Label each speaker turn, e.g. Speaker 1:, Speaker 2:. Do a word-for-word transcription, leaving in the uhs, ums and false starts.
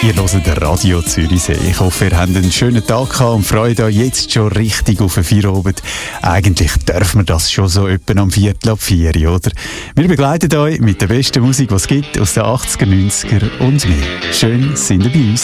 Speaker 1: Ihr hört den Radio Zürichsee. Ich hoffe, ihr habt einen schönen Tag gehabt und freut euch jetzt schon richtig auf den Feierabend. Eigentlich dürfen wir das schon so etwa am Viertel ab vier, oder? Wir begleiten euch mit der besten Musik, die es gibt, aus den achtziger, neunziger und mehr. Schön, sind ihr bei uns.